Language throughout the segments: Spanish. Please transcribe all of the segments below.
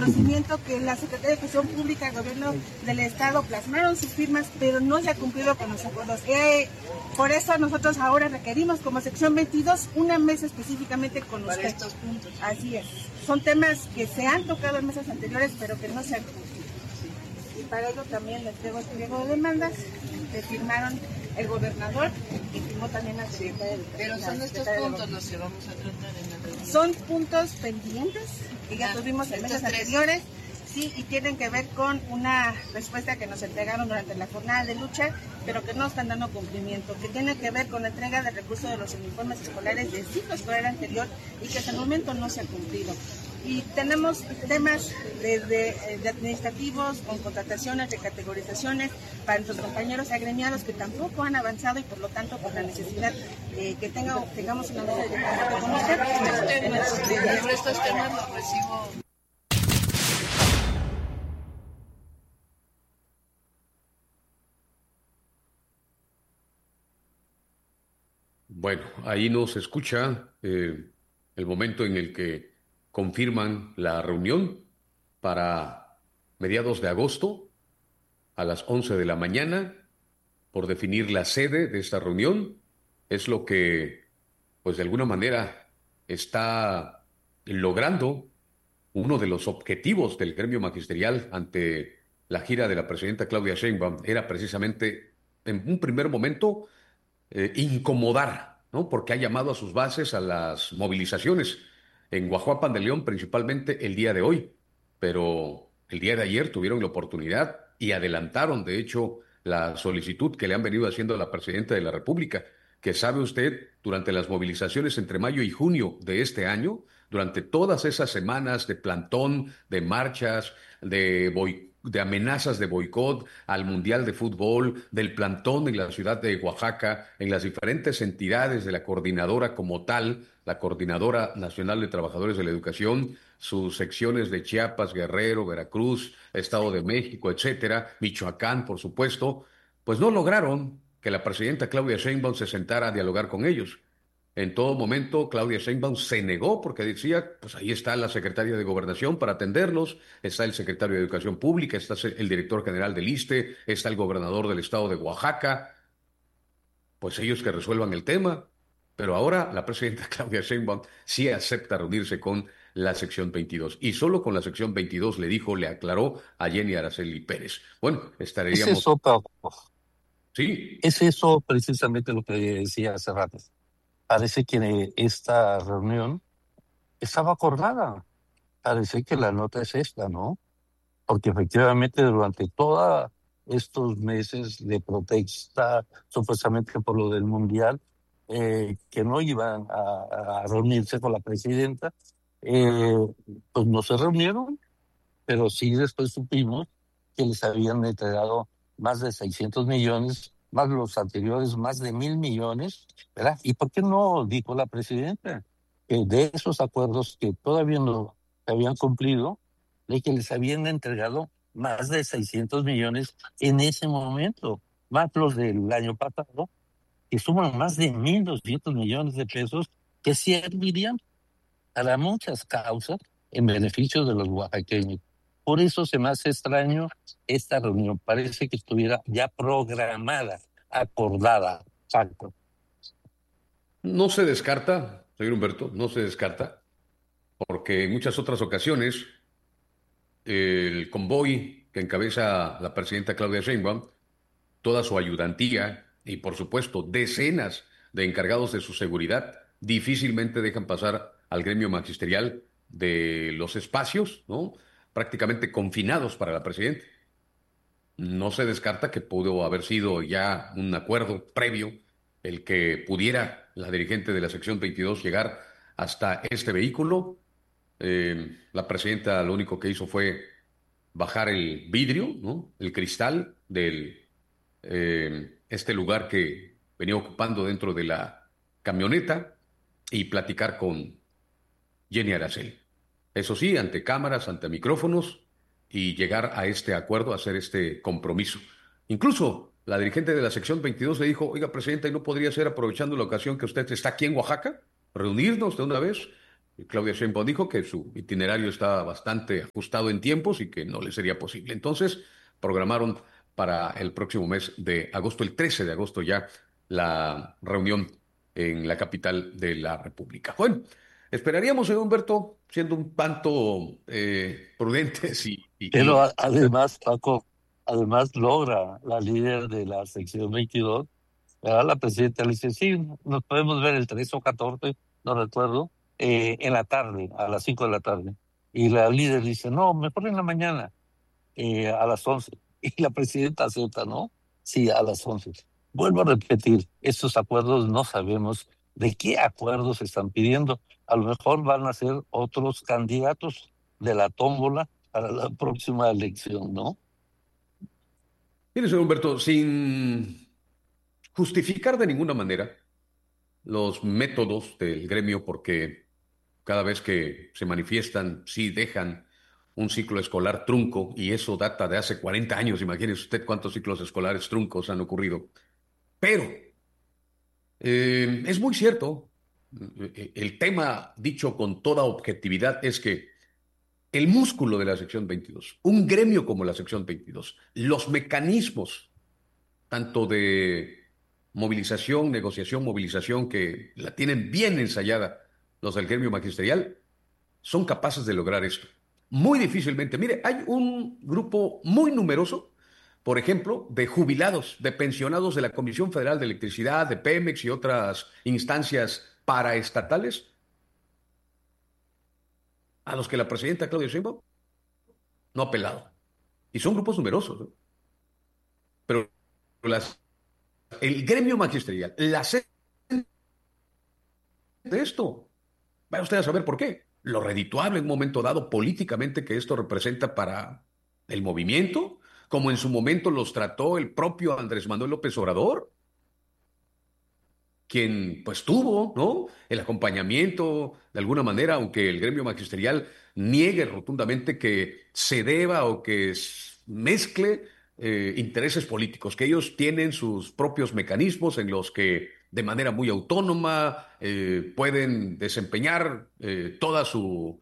conocimiento que la Secretaría de Gestión Pública del Gobierno del Estado plasmaron sus firmas, pero no se ha cumplido con los acuerdos. Por eso nosotros ahora requerimos como sección 22 una mesa específicamente con usted. Para estos puntos. Así es. Son temas que se han tocado en mesas anteriores, pero que no se han cumplido. Y para ello también les tengo este pliego de demandas que firmaron el gobernador y firmó también la secretaria de... Pero son estos puntos los que vamos a tratar en la reunión. Son puntos pendientes que ya tuvimos en mesas anteriores, sí, y tienen que ver con una respuesta que nos entregaron durante la jornada de lucha, pero que no están dando cumplimiento, que tiene que ver con la entrega de recursos de los uniformes escolares del ciclo escolar anterior y que hasta el momento no se ha cumplido. Y tenemos temas desde de administrativos, con contrataciones, recategorizaciones para nuestros compañeros agremiados que tampoco han avanzado y por lo tanto por la necesidad que tengamos una mesa de con usted. Sobre estos temas los recibo. Bueno, ahí nos escucha el momento en el que confirman la reunión para mediados de agosto a las 11 de la mañana por definir la sede de esta reunión. Es lo que, pues de alguna manera, está logrando uno de los objetivos del gremio magisterial ante la gira de la presidenta Claudia Sheinbaum. Era precisamente, en un primer momento, incomodar, ¿no? Porque ha llamado a sus bases a las movilizaciones en Guajuapan de León, principalmente el día de hoy, pero el día de ayer tuvieron la oportunidad y adelantaron, de hecho, la solicitud que le han venido haciendo a la presidenta de la República, que sabe usted, durante las movilizaciones entre mayo y junio de este año, durante todas esas semanas de plantón, de marchas, de amenazas de boicot al Mundial de Fútbol, del plantón en la ciudad de Oaxaca, en las diferentes entidades de la coordinadora como tal, la Coordinadora Nacional de Trabajadores de la Educación, sus secciones de Chiapas, Guerrero, Veracruz, Estado de México, etcétera, Michoacán, por supuesto, pues no lograron que la presidenta Claudia Sheinbaum se sentara a dialogar con ellos. En todo momento, Claudia Sheinbaum se negó porque decía, pues ahí está la secretaria de Gobernación para atendernos, está el secretario de Educación Pública, está el director general del ISSSTE, está el gobernador del estado de Oaxaca, pues ellos que resuelvan el tema. Pero ahora la presidenta Claudia Sheinbaum sí acepta reunirse con la sección 22. Y solo con la sección 22 le dijo, le aclaró a Jenny Araceli Pérez. Bueno, estaríamos... Es eso, Paco. Sí. Es eso precisamente lo que decía hace rato. Parece que esta reunión estaba acordada. Parece que la nota es esta, ¿no? Porque efectivamente durante todos estos meses de protesta, supuestamente por lo del Mundial, que no iban a reunirse con la presidenta, pues no se reunieron, pero sí después supimos que les habían entregado más de 600 millones, más los anteriores, más de 1,000 millones, ¿verdad? ¿Y por qué no dijo la presidenta que de esos acuerdos que todavía no se habían cumplido, de que les habían entregado más de 600 millones en ese momento, más los del año pasado, que suman más de 1,200 millones de pesos que servirían para muchas causas en beneficio de los oaxaqueños? Por eso se me hace extraño esta reunión. Parece que estuviera ya programada, acordada. Exacto. No se descarta, señor Humberto, no se descarta, porque en muchas otras ocasiones el convoy que encabeza la presidenta Claudia Sheinbaum, toda su ayudantía y por supuesto decenas de encargados de su seguridad difícilmente dejan pasar al gremio magisterial de los espacios, ¿no? Prácticamente confinados para la presidenta. No se descarta que pudo haber sido ya un acuerdo previo el que pudiera la dirigente de la sección 22 llegar hasta este vehículo. La presidenta lo único que hizo fue bajar el vidrio, ¿no? El cristal del este lugar que venía ocupando dentro de la camioneta y platicar con Jenny Araceli. Eso sí, ante cámaras, ante micrófonos y llegar a este acuerdo, a hacer este compromiso. Incluso la dirigente de la sección 22 le dijo, oiga, presidenta, ¿y no podría ser, aprovechando la ocasión que usted está aquí en Oaxaca, reunirnos de una vez? Claudia Sheinbaum dijo que su itinerario estaba bastante ajustado en tiempos y que no le sería posible. Entonces, programaron para el próximo mes de agosto, el 13 de agosto ya, la reunión en la capital de la República. Bueno, esperaríamos, señor Humberto, siendo un tanto prudentes Pero además, Paco, además logra la líder de la sección 22, ¿verdad? La presidenta le dice, sí, nos podemos ver el 13 o 14, no recuerdo, en la tarde, a las 5 de la tarde. Y la líder dice, no, mejor en la mañana, a las 11. Y la presidenta acepta, ¿no? Sí, a las 11. Vuelvo a repetir, estos acuerdos no sabemos de qué acuerdos se están pidiendo. A lo mejor van a ser otros candidatos de la tómbola para la próxima elección, ¿no? Mire, señor Humberto, sin justificar de ninguna manera los métodos del gremio, porque cada vez que se manifiestan, sí dejan un ciclo escolar trunco, y eso data de hace 40 años. Imagínese usted cuántos ciclos escolares truncos han ocurrido. Pero es muy cierto, el tema dicho con toda objetividad es que el músculo de la sección 22, un gremio como la sección 22, los mecanismos tanto de movilización, negociación, movilización, que la tienen bien ensayada los del gremio magisterial, son capaces de lograr esto. Muy difícilmente. Mire, hay un grupo muy numeroso, por ejemplo, de jubilados, de pensionados de la Comisión Federal de Electricidad, de Pemex y otras instancias paraestatales, a los que la presidenta Claudia Sheinbaum no ha apelado. Y son grupos numerosos, ¿no? Pero el gremio magisterial, la sede de esto, vaya usted a saber por qué. Lo redituable en un momento dado políticamente que esto representa para el movimiento, como en su momento los trató el propio Andrés Manuel López Obrador, quien pues tuvo, ¿no?, el acompañamiento de alguna manera, aunque el gremio magisterial niegue rotundamente que se deba o que mezcle intereses políticos, que ellos tienen sus propios mecanismos en los que de manera muy autónoma pueden desempeñar toda su,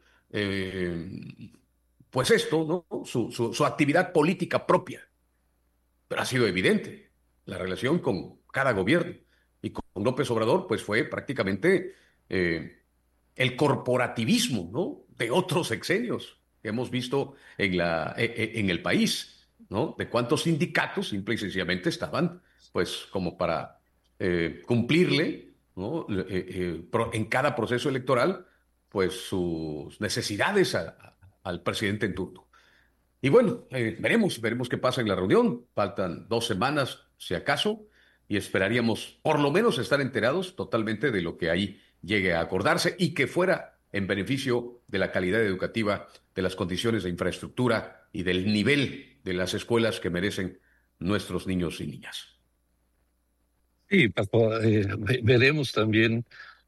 pues esto, ¿no?, su actividad política propia. Pero ha sido evidente la relación con cada gobierno. Y con López Obrador, pues fue prácticamente el corporativismo, ¿no?, de otros sexenios que hemos visto en el país, ¿no? De cuántos sindicatos simple y sencillamente estaban, pues, como para cumplirle, ¿no?, en cada proceso electoral, pues, sus necesidades al presidente en turno. Y bueno, veremos qué pasa en la reunión. Faltan 2 semanas, si acaso, y esperaríamos por lo menos estar enterados totalmente de lo que ahí llegue a acordarse y que fuera en beneficio de la calidad educativa, de las condiciones de infraestructura y del nivel de las escuelas que merecen nuestros niños y niñas. Sí, Paco, veremos también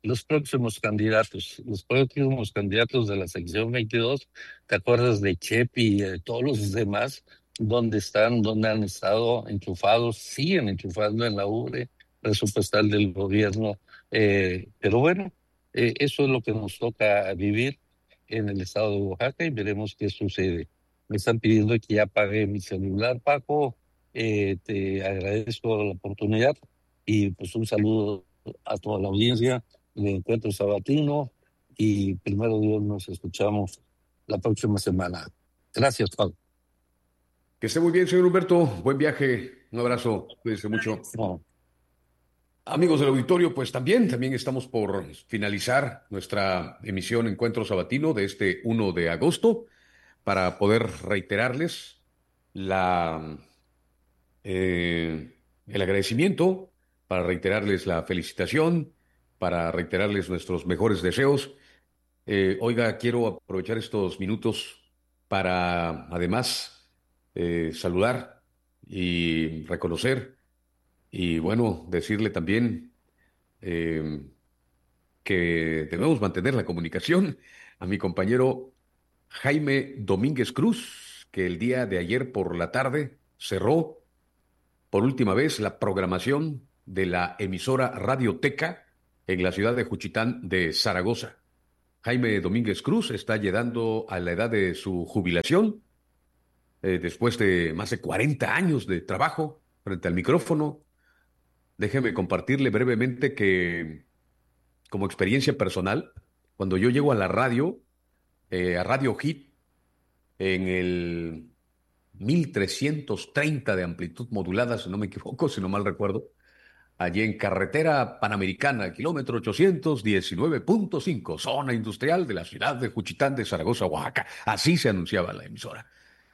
los próximos candidatos de la sección 22. ¿Te acuerdas de Chepi y de todos los demás? ¿Dónde están? ¿Dónde han estado enchufados? Siguen enchufando en la ubre presupuestal del gobierno. Pero bueno, eso es lo que nos toca vivir en el estado de Oaxaca y veremos qué sucede. Me están pidiendo que ya pague mi celular, Paco. Te agradezco la oportunidad. Y pues un saludo a toda la audiencia de Encuentro Sabatino y primero Dios nos escuchamos la próxima semana. Gracias, Pablo. Que esté muy bien, señor Humberto. Buen viaje. Un abrazo. Cuídense mucho. No. Amigos del auditorio, pues también estamos por finalizar nuestra emisión Encuentro Sabatino de este 1 de agosto para poder reiterarles la, el agradecimiento, para reiterarles la felicitación, para reiterarles nuestros mejores deseos. Oiga, quiero aprovechar estos minutos para además saludar y reconocer y bueno, decirle también eh, que debemos mantener la comunicación a mi compañero Jaime Domínguez Cruz, que el día de ayer por la tarde cerró por última vez la programación de la emisora Radioteca en la ciudad de Juchitán de Zaragoza. Jaime Domínguez Cruz está llegando a la edad de su jubilación, después de más de 40 años de trabajo frente al micrófono. Déjeme compartirle brevemente que, como experiencia personal, cuando yo llego a la radio, a Radio Hit, en el 1330 de amplitud modulada, si no me equivoco, si no mal recuerdo, allí en Carretera Panamericana, kilómetro 819.5, zona industrial de la ciudad de Juchitán de Zaragoza, Oaxaca. Así se anunciaba la emisora.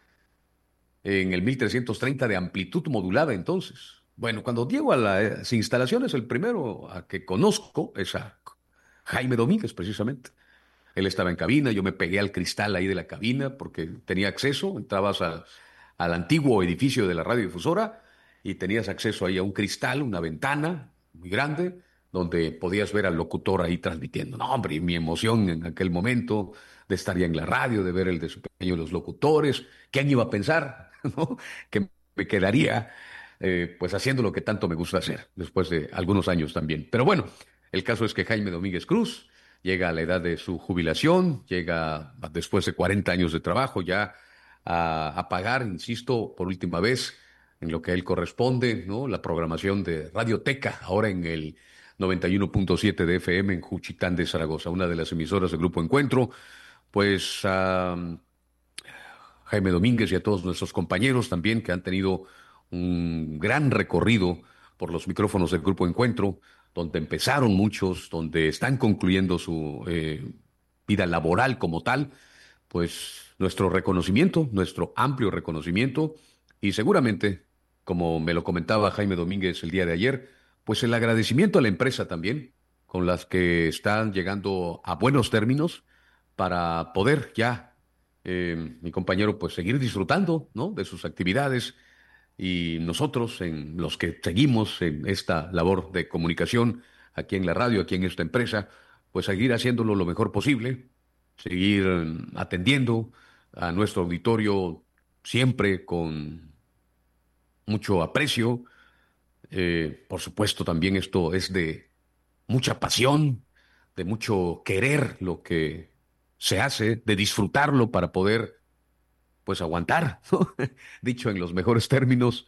En el 1330 de amplitud modulada, entonces. Bueno, cuando llego a las instalaciones, el primero a que conozco es a Jaime Domínguez, precisamente. Él estaba en cabina, yo me pegué al cristal ahí de la cabina porque tenía acceso, entrabas al antiguo edificio de la radiodifusora y tenías acceso ahí a un cristal, una ventana muy grande, donde podías ver al locutor ahí transmitiendo. No, hombre, y mi emoción en aquel momento de estar ya en la radio, de ver el desempeño de los locutores. ¿Quién iba a pensar, ¿no?, que me quedaría pues haciendo lo que tanto me gusta hacer, después de algunos años también? Pero bueno, el caso es que Jaime Domínguez Cruz llega a la edad de su jubilación, llega después de 40 años de trabajo ya a pagar, insisto, por última vez, en lo que a él corresponde, ¿no?, la programación de Radioteca, ahora en el 91.7 de FM en Juchitán de Zaragoza, una de las emisoras del Grupo Encuentro. Pues Jaime Domínguez y a todos nuestros compañeros también que han tenido un gran recorrido por los micrófonos del Grupo Encuentro, donde empezaron muchos, donde están concluyendo su vida laboral como tal, pues nuestro reconocimiento, nuestro amplio reconocimiento, y seguramente, como me lo comentaba Jaime Domínguez el día de ayer, pues el agradecimiento a la empresa también, con las que están llegando a buenos términos para poder ya, mi compañero, pues seguir disfrutando, ¿no?, de sus actividades, y nosotros, en los que seguimos en esta labor de comunicación aquí en la radio, aquí en esta empresa, pues seguir haciéndolo lo mejor posible, seguir atendiendo a nuestro auditorio siempre con mucho aprecio. Por supuesto, también esto es de mucha pasión, de mucho querer lo que se hace, de disfrutarlo para poder pues aguantar, ¿no? Dicho en los mejores términos,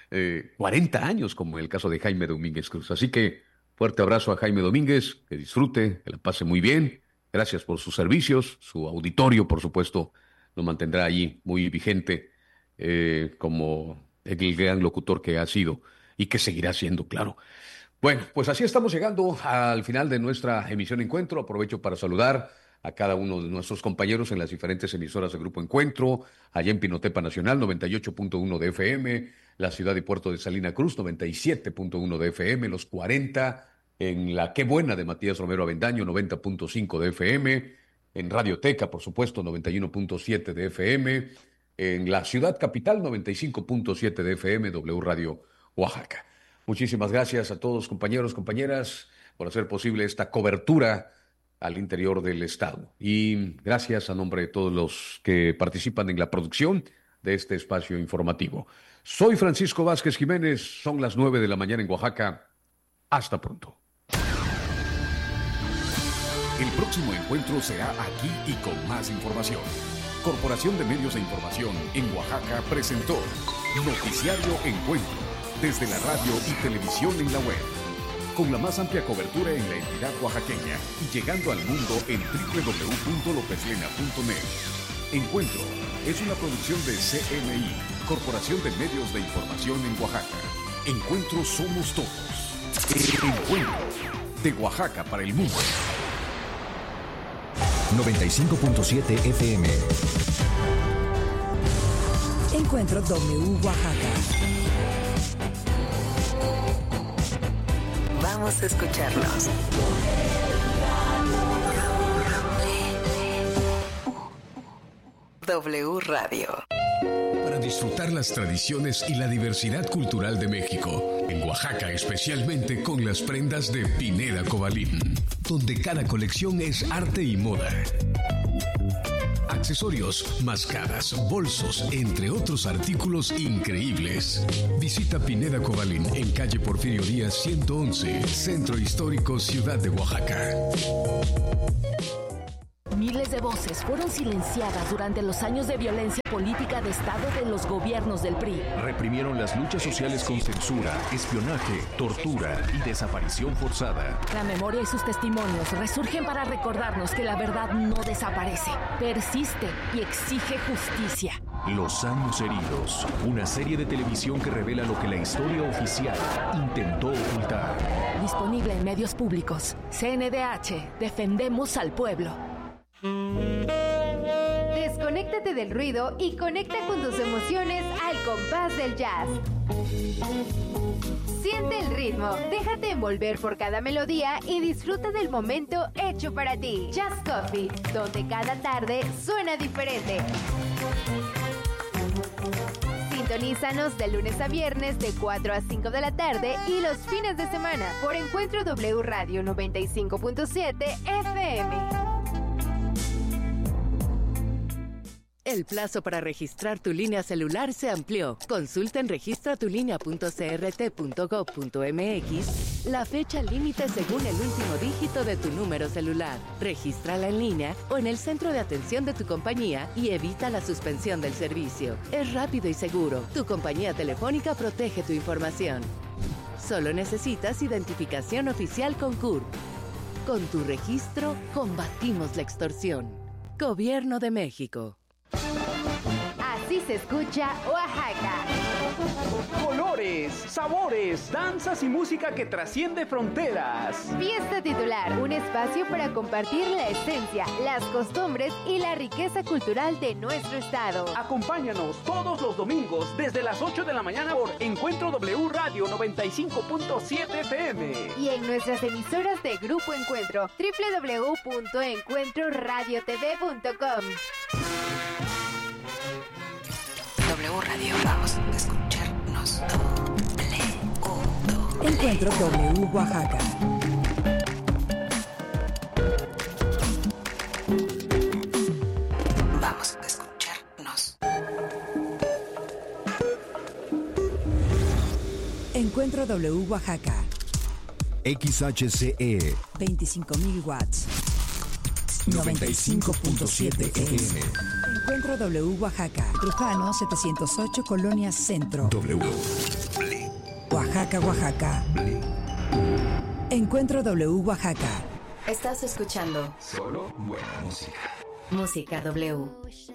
40 años, como en el caso de Jaime Domínguez Cruz. Así que fuerte abrazo a Jaime Domínguez, que disfrute, que la pase muy bien. Gracias por sus servicios, su auditorio, por supuesto, lo mantendrá allí muy vigente, como el gran locutor que ha sido y que seguirá siendo, claro. Bueno, pues así estamos llegando al final de nuestra emisión Encuentro. Aprovecho para saludar a cada uno de nuestros compañeros en las diferentes emisoras del Grupo Encuentro, allá en Pinotepa Nacional, 98.1 de FM, la ciudad y puerto de Salina Cruz, 97.1 de FM, los 40, en la Qué Buena de Matías Romero Avendaño, 90.5 de FM, en Radioteca, por supuesto, 91.7 de FM, en la ciudad capital, 95.7 de FM, W Radio Oaxaca. Muchísimas gracias a todos, compañeros, compañeras, por hacer posible esta cobertura al interior del estado. Y gracias a nombre de todos los que participan en la producción de este espacio informativo. Soy Francisco Vázquez Jiménez, son las 9 de la mañana en Oaxaca. Hasta pronto. El próximo encuentro será aquí y con más información. Corporación de Medios de Información en Oaxaca presentó Noticiario Encuentro, desde la radio y televisión en la web, con la más amplia cobertura en la entidad oaxaqueña y llegando al mundo en www.lopeslena.net. Encuentro es una producción de CMI, Corporación de Medios de Información en Oaxaca. Encuentro somos todos. Encuentro de Oaxaca para el mundo. 95.7 FM. Encuentro W Oaxaca. Vamos a escucharnos. W Radio. Para disfrutar las tradiciones y la diversidad cultural de México, en Oaxaca especialmente con las prendas de Pineda Cobalín, donde cada colección es arte y moda. Accesorios, máscaras, bolsos, entre otros artículos increíbles. Visita Pineda Cobalín en calle Porfirio Díaz 111, Centro Histórico, Ciudad de Oaxaca. Miles de voces fueron silenciadas durante los años de violencia política de Estado de los gobiernos del PRI. Reprimieron las luchas sociales con censura, espionaje, tortura y desaparición forzada. La memoria y sus testimonios resurgen para recordarnos que la verdad no desaparece, persiste y exige justicia. Los años heridos, una serie de televisión que revela lo que la historia oficial intentó ocultar. Disponible en medios públicos. CNDH, defendemos al pueblo. Desconéctate del ruido y conecta con tus emociones al compás del jazz. Siente el ritmo, déjate envolver por cada melodía y disfruta del momento hecho para ti. Jazz Coffee, donde cada tarde suena diferente. Sintonízanos de lunes a viernes de 4 a 5 de la tarde y los fines de semana por Encuentro W Radio 95.7 FM. El plazo para registrar tu línea celular se amplió. Consulta en registratulinea.crt.gov.mx la fecha límite según el último dígito de tu número celular. Regístrala en línea o en el centro de atención de tu compañía y evita la suspensión del servicio. Es rápido y seguro. Tu compañía telefónica protege tu información. Solo necesitas identificación oficial con CURP. Con tu registro, combatimos la extorsión. Gobierno de México. Así se escucha Oaxaca. Colores, sabores, danzas y música que trasciende fronteras. Fiesta Titular, un espacio para compartir la esencia, las costumbres y la riqueza cultural de nuestro estado. Acompáñanos todos los domingos desde las 8 de la mañana por Encuentro W Radio 95.7 FM. Y en nuestras emisoras de Grupo Encuentro, www.encuentroradiotv.com. W Radio, vamos a escucharnos. Encuentro W Oaxaca. Vamos a escucharnos. Encuentro W Oaxaca. XHCE 25.000 watts. 95.7 FM. Encuentro W Oaxaca. Trujano 708, Colonia Centro. W. Oaxaca, Oaxaca. Encuentro W Oaxaca. Estás escuchando Solo buena música. Música W.